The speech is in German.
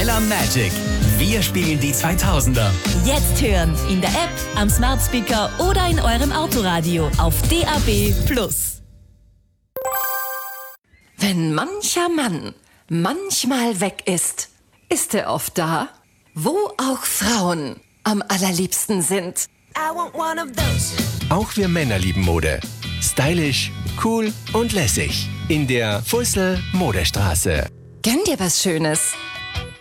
Ella Magic. Wir spielen die 2000er. Jetzt hören in der App, am Smart Speaker oder in eurem Autoradio auf DAB+. Wenn mancher Mann manchmal weg ist, ist er oft da, wo auch Frauen am allerliebsten sind. Auch wir Männer lieben Mode. Stylisch, cool und lässig. In der Fussel Modestraße. Gönn dir was Schönes.